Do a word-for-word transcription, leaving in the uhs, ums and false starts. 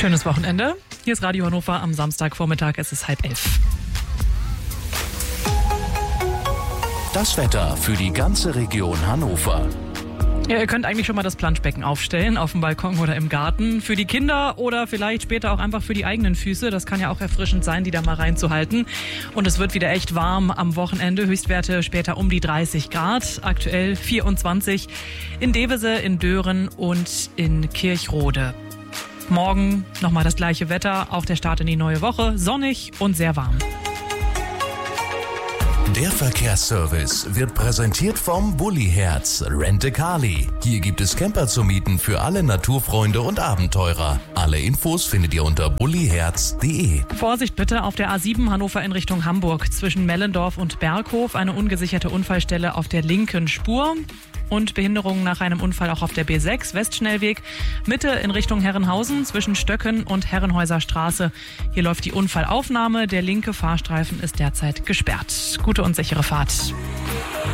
Schönes Wochenende. Hier ist Radio Hannover am Samstagvormittag. Es ist halb elf. Das Wetter für die ganze Region Hannover. Ja, ihr könnt eigentlich schon mal das Planschbecken aufstellen, auf dem Balkon oder im Garten. Für die Kinder oder vielleicht später auch einfach für die eigenen Füße. Das kann ja auch erfrischend sein, die da mal reinzuhalten. Und es wird wieder echt warm am Wochenende. Höchstwerte später um die dreißig Grad. Aktuell vierundzwanzig in Devese, in Dören und in Kirchrode. Morgen nochmal das gleiche Wetter. Auch der Start in die neue Woche. Sonnig und sehr warm. Der Verkehrsservice wird präsentiert vom Bulli-Herz Rent-A-Carly. Hier gibt es Camper zu mieten für alle Naturfreunde und Abenteurer. Alle Infos findet ihr unter bulliherz punkt de. Vorsicht bitte auf der A sieben Hannover in Richtung Hamburg. Zwischen Mellendorf und Berghof eine ungesicherte Unfallstelle auf der linken Spur. Und Behinderungen nach einem Unfall auch auf der B sechs Westschnellweg. Mitte in Richtung Herrenhausen zwischen Stöcken und Herrenhäuser Straße. Hier läuft die Unfallaufnahme. Der linke Fahrstreifen ist derzeit gesperrt. Gute und sichere Fahrt.